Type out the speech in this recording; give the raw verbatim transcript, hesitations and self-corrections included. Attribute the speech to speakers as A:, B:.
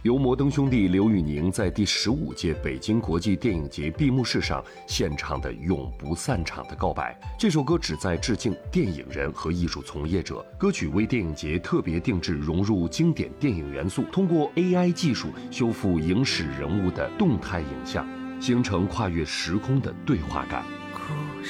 A: 由摩登兄弟刘宇宁在第十五届北京国际电影节闭幕式上献唱的永不散场的告白。这首歌旨在致敬电影人和艺术从业者，歌曲为电影节特别定制，融入经典电影元素，通过 A I 技术修复影史人物的动态影像，形成跨越时空的对话感。
B: 故